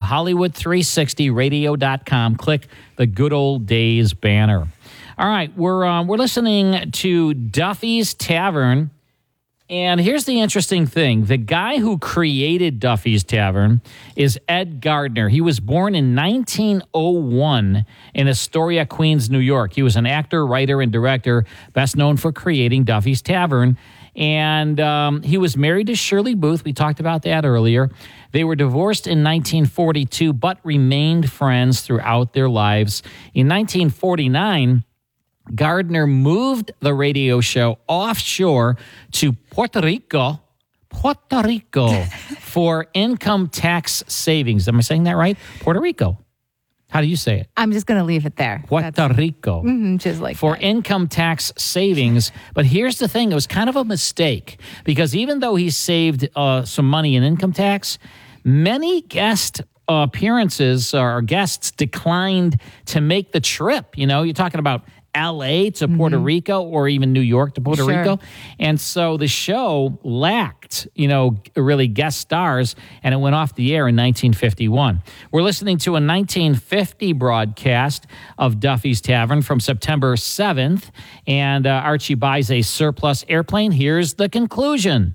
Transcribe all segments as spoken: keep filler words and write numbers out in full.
Hollywood three sixty radio dot com. Click the Good Old Days banner. All right, we're um, we're listening to Duffy's Tavern. And here's the interesting thing. The guy who created Duffy's Tavern is Ed Gardner. He was born in nineteen oh one in Astoria, Queens, New York. He was an actor, writer, and director, best known for creating Duffy's Tavern. And um, he was married to Shirley Booth. We talked about that earlier. They were divorced in nineteen forty-two, but remained friends throughout their lives. In nineteen forty-nine, Gardner moved the radio show offshore to Puerto Rico, Puerto Rico, for income tax savings. Am I saying that right? Puerto Rico. How do you say it? I'm just going to leave it there. Puerto That's, Rico. Mm-hmm, just like For that. income tax savings. But here's the thing. It was kind of a mistake because even though he saved uh, some money in income tax, many guest uh, appearances or guests declined to make the trip. You know, you're talking about L A to Puerto mm-hmm. Rico or even New York to Puerto sure. Rico. And so the show lacked, you know, really guest stars, and it went off the air in nineteen fifty-one. We're listening to a nineteen fifty broadcast of Duffy's Tavern from September seventh, and uh, Archie buys a surplus airplane. Here's the conclusion.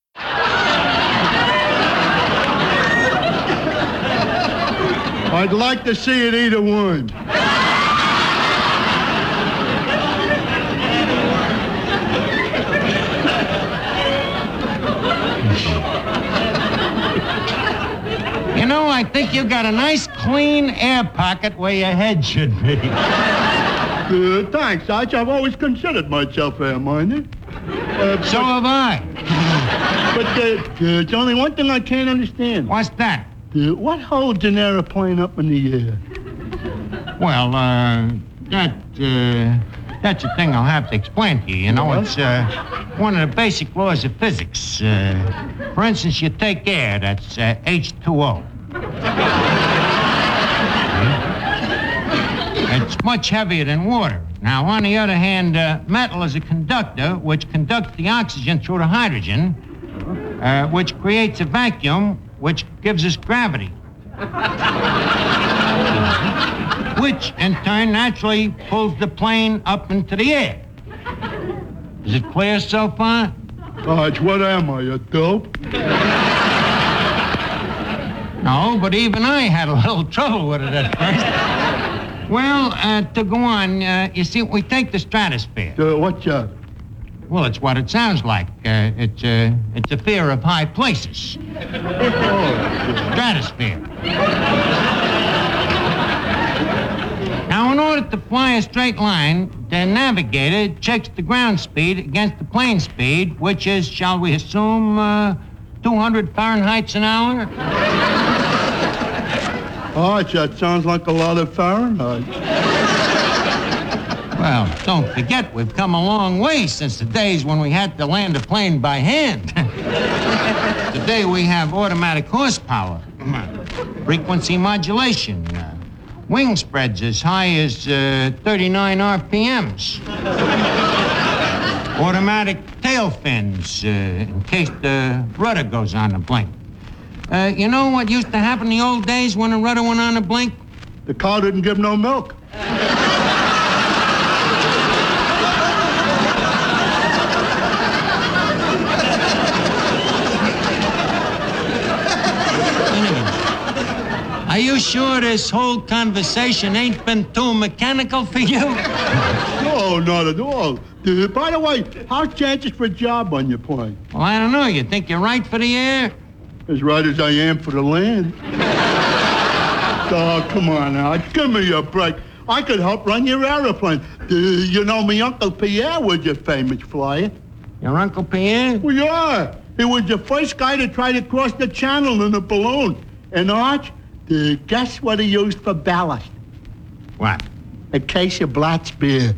I'd like to see it either one. You know, I think you got a nice clean air pocket where your head should be. Uh, thanks, Arch. I've always considered myself air-minded. Uh, so have I. But uh, there's only one thing I can't understand. What's that? Uh, what holds an airplane up in the air? Well, uh, that, uh, that's a thing I'll have to explain to you. You know, What? it's uh, one of the basic laws of physics. Uh, for instance, you take air, that's uh, H two O. It's much heavier than water. Now, on the other hand, uh, metal is a conductor which conducts the oxygen through the hydrogen, uh, which creates a vacuum which gives us gravity. Which, in turn, naturally pulls the plane up into the air. Is it clear so far? Arch, what am I, a dope? No, but even I had a little trouble with it at first. Well, uh, to go on, uh, you see, we take the stratosphere. Uh, what's that? Well, it's what it sounds like. Uh, it's, uh, it's a fear of high places. Stratosphere. Now, in order to fly a straight line, the navigator checks the ground speed against the plane speed, which is, shall we assume, uh, two hundred Fahrenheit an hour? Arch, that sounds like a lot of Fahrenheit. Well, don't forget, we've come a long way since the days when we had to land a plane by hand. Today we have automatic horsepower, frequency modulation, uh, wing spreads as high as uh, thirty-nine R P Ms, automatic tail fins uh, in case the rudder goes on the blink. Uh, you know what used to happen in the old days when the rudder went on the blink? The cow didn't give no milk. Are you sure this whole conversation ain't been too mechanical for you? No, not at all. Uh, by the way, how's chances for a job on your plane? Well, I don't know. You think you're right for the air? As right as I am for the land. Oh, come on now. Give me a break. I could help run your aeroplane. Uh, you know, me Uncle Pierre was a famous flyer. Your Uncle Pierre? Well, yeah. He was the first guy to try to cross the channel in a balloon. And Arch, uh, guess what he used for ballast? What? A case of Blatz beer.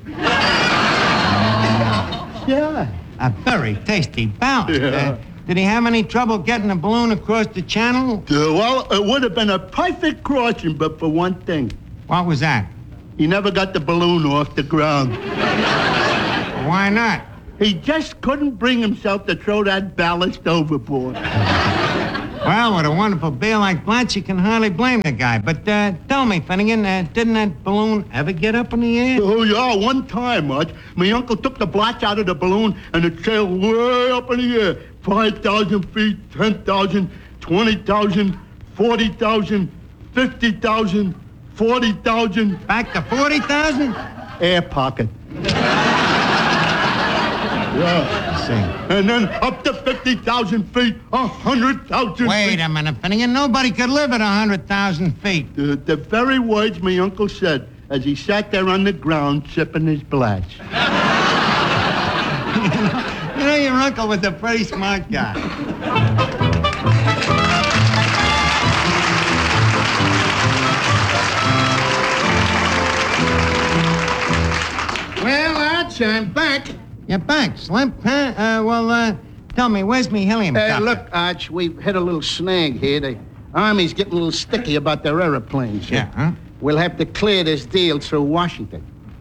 Yeah. A very tasty ballast. Yeah. Uh, did he have any trouble getting the balloon across the channel? Uh, well, it would have been a perfect crossing, but for one thing. What was that? He never got the balloon off the ground. Why not? He just couldn't bring himself to throw that ballast overboard. Well, with a wonderful beer like Blatch, you can hardly blame the guy. But uh, tell me, Finnegan, uh, didn't that balloon ever get up in the air? Oh, yeah, one time, Arch. My uncle took the blotch out of the balloon and it sailed way up in the air. five thousand feet, ten thousand, twenty thousand, forty thousand, fifty thousand, forty thousand. Back to forty thousand? Air pocket. Yeah. See. And then up to fifty thousand feet, one hundred thousand Wait feet. a minute, Finnegan. Nobody could live at one hundred thousand feet. The, the very words my uncle said as he sat there on the ground sipping his blatch. You know, your uncle was a pretty smart guy. Well, Arch, I'm back. You're back, Slimp, huh? Uh, well, uh, tell me, where's me helium Hey, copter? look, Arch, we've hit a little snag here. The Army's getting a little sticky about their airplanes. Yeah, huh? We'll have to clear this deal through Washington.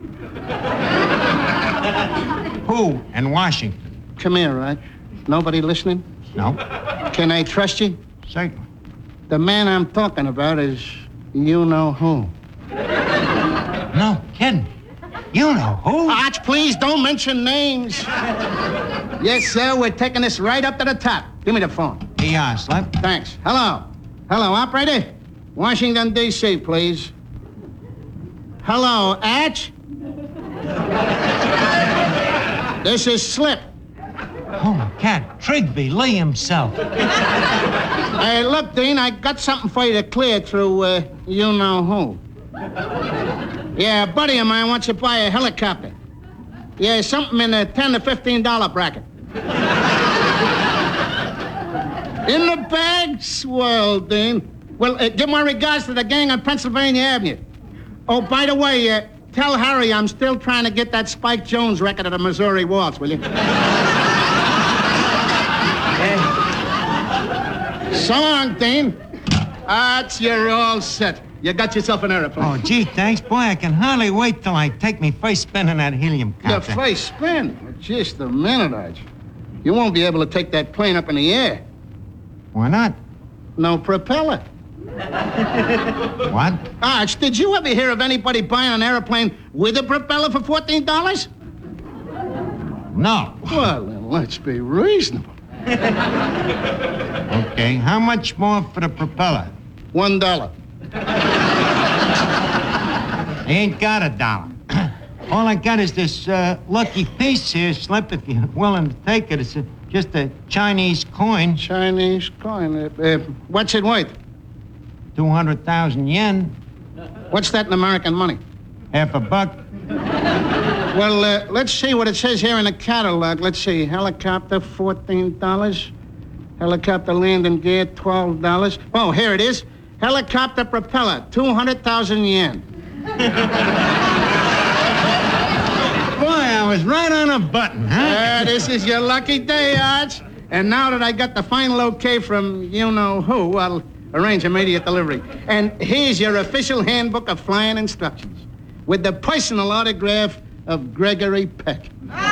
Who in Washington? Come here, Arch. Nobody listening? No. Can I trust you? Certainly. The man I'm talking about is you know who. No kidding. You know who? Arch, please don't mention names. Yes, sir, we're taking this right up to the top. Give me the phone. Here you are, Slimp. Thanks. Hello. Hello, operator. Washington, D C, please. Hello, Arch. This is Slip. Oh, cat, Trigby Lee himself. Hey, look, Dean, I got something for you to clear through, uh, you know who. Yeah, a buddy of mine wants to buy a helicopter. Yeah, something in the ten to fifteen dollar bracket. In the bag? Swell, Dean. Well, uh, give my regards to the gang on Pennsylvania Avenue. Oh, by the way, uh, tell Harry I'm still trying to get that Spike Jones record of the Missouri Waltz, will you? So long, Dean. Arch, you're all set. You got yourself an airplane. Oh, gee, thanks. Boy, I can hardly wait till I take me first spin in that helium Your copter. first spin? Just a minute, Arch. You won't be able to take that plane up in the air. Why not? No propeller. What? Arch, did you ever hear of anybody buying an airplane with a propeller for fourteen dollars? No. Well, then let's be reasonable. Okay, how much more for the propeller? One dollar. I ain't got a dollar. All I got is this uh, lucky piece here, Slip, if you're willing to take it. It's a, just a Chinese coin, Chinese coin. Uh, uh, what's it worth? two hundred thousand yen, What's that in American money? half a buck. Well, uh, let's see what it says here in the catalog. Let's see. Helicopter, fourteen dollars. Helicopter landing gear, twelve dollars. Oh, here it is. Helicopter propeller, two hundred thousand yen. Boy, I was right on a button, huh? Uh, this is your lucky day, Arch. And now that I got the final okay from you-know-who, I'll arrange immediate delivery. And here's your official handbook of flying instructions with the personal autograph of Gregory Peck.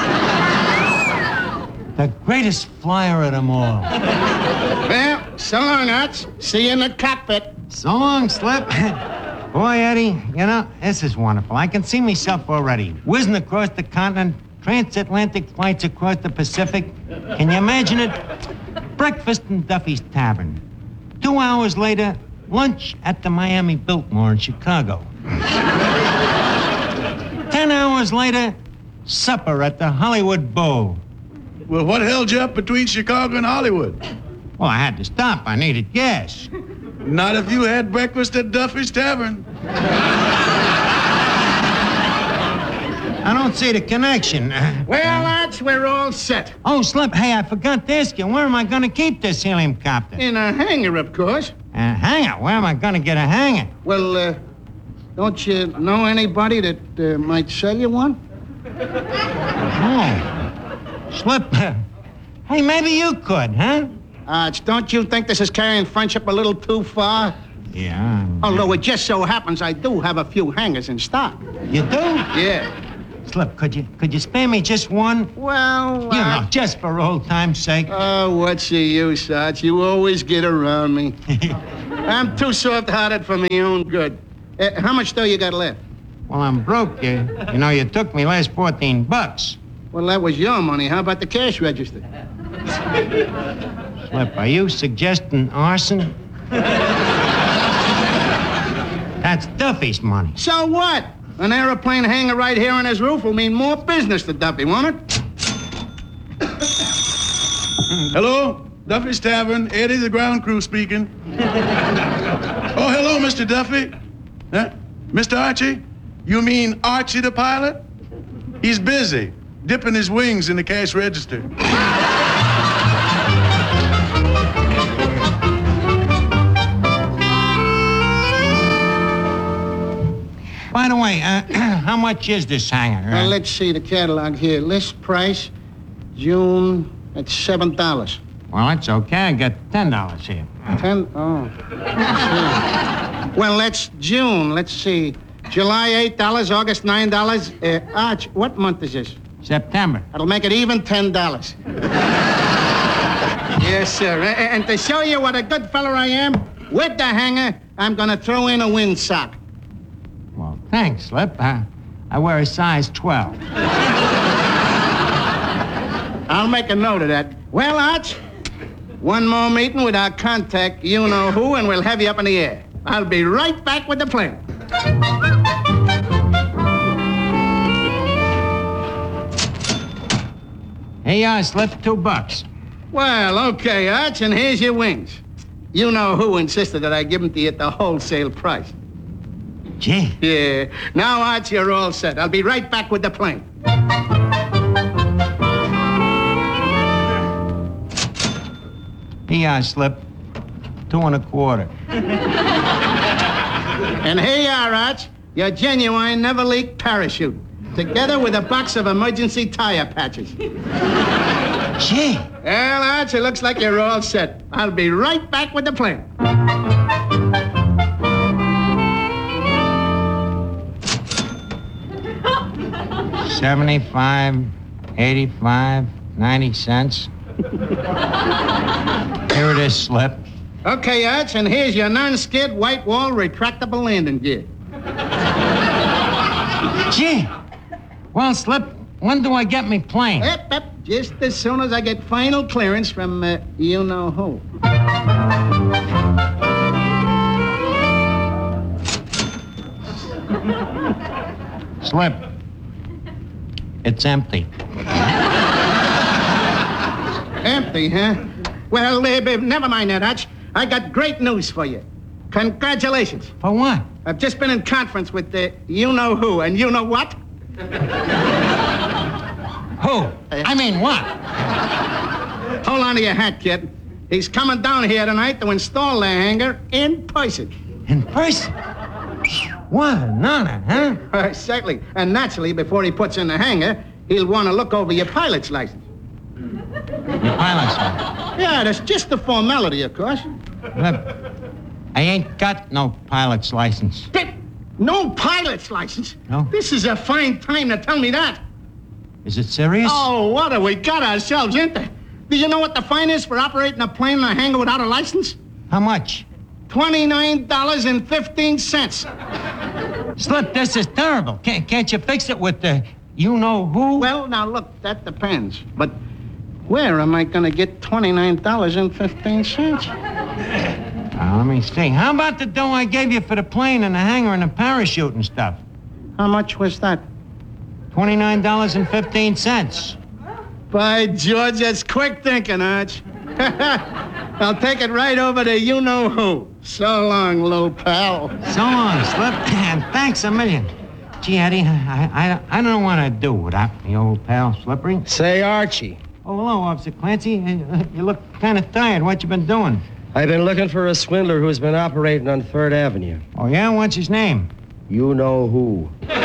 The greatest flyer of them all. Well, so long, Arch. See you in the cockpit. So long, Slip. Boy, Eddie, you know, this is wonderful. I can see myself already. Whizzing across the continent, transatlantic flights across the Pacific. Can you imagine it? Breakfast in Duffy's Tavern. Two hours later, lunch at the Miami Biltmore in Chicago. Ten hours later, supper at the Hollywood Bowl. Well, what held you up between Chicago and Hollywood? Well, I had to stop. I needed gas. Not if you had breakfast at Duffy's Tavern. I don't see the connection. Well, Arch, we're all set. Oh, Slip, hey, I forgot to ask you, where am I going to keep this helium copter? In a hangar, of course. A hanger? Where am I going to get a hanger? Well, uh, don't you know anybody that uh, might sell you one? Oh. Slip, hey, maybe you could, huh? Arch, don't you think this is carrying friendship a little too far? Yeah. Although it just so happens I do have a few hangers in stock. You do? Yeah. Slip, could you could you spare me just one? Well, You uh, know, just for old time's sake. Oh, what's the use, Arch? You always get around me. I'm too soft-hearted for my own good. Uh, how much dough you got left? Well, I'm broke. You, you know, you took me last fourteen bucks. Well, that was your money. How about the cash register? Slip, are you suggesting arson? That's Duffy's money. So what? An aeroplane hangar right here on his roof will mean more business to Duffy, won't it? Hello? Duffy's Tavern. Eddie, the ground crew speaking. Oh, hello, Mister Duffy. Huh? Mister Archie? You mean Archie the pilot? He's busy, dipping his wings in the cash register. By the way, uh, how much is this hangar? Well, Uh, let's see the catalog here. List price, June, it's seven dollars. well, that's okay. I got ten dollars here. Ten, oh. Let's see. Well, that's June. Let's see. July, eight dollars. August, nine dollars. Uh, Arch, what month is this? September. That'll make it even ten dollars. Yes, sir. A- And to show you what a good fellow I am, with the hanger, I'm gonna throw in a windsock. Well, thanks, Slip. I, I wear a size twelve. I'll make a note of that. Well, Arch, one more meeting with our contact, you-know-who, and we'll have you up in the air. I'll be right back with the plan. Here you are, Slip. Two bucks. Well, okay, Arch, and here's your wings. You-know-who insisted that I give them to you at the wholesale price. Gee. Yeah. Now, Arch, you're all set. I'll be right back with the plane. Here you are, Slip. Two and a quarter. And here you are, Arch, your genuine never-leak parachute, together with a box of emergency tire patches. Gee. Well, Arch, it looks like you're all set. I'll be right back with the plane. Seventy-five, eighty-five, ninety cents. Here it is, Slip. Okay, Arch, and here's your non-skid white wall retractable landing gear. Gee. Well, Slip, when do I get me plane? Yep, yep, just as soon as I get final clearance from uh, you-know-who. Slip. It's empty. Empty, huh? Well, uh, b- never mind that, Arch. I got great news for you. Congratulations. For what? I've just been in conference with the you-know-who, and you know what? Who? I mean, what? Hold on to your hat, kid. He's coming down here tonight to install the hangar in person. In person? What an honor, huh? Uh, exactly. And naturally, before he puts in the hangar, he'll want to look over your pilot's license. Your pilot's license. Yeah, that's just a formality, of course. Look, I ain't got no pilot's license. Dick, no pilot's license? No. This is a fine time to tell me that. Is it serious? Oh, what have we got ourselves into? Do you know what the fine is for operating a plane in a hangar without a license? How much? twenty-nine dollars and fifteen cents. Slip, this is terrible. Can't, can't you fix it with the you-know-who? Well, now, look, that depends. But where am I going to get twenty-nine dollars and fifteen cents? Now, let me see. How about the dough I gave you for the plane and the hangar and the parachute and stuff? How much was that? twenty-nine dollars and fifteen cents. By George, that's quick thinking, Arch. I'll take it right over to you-know-who. So long, little pal. So long, Slip, and thanks a million. Gee, Eddie, I, I, I don't know what I'd do without my old pal Slippery. Say, Archie, Oh, hello, Officer Clancy. You, you look kind of tired. What you been doing? I've been looking for a swindler who's been operating on Third Avenue. Oh, yeah? What's his name? You know who.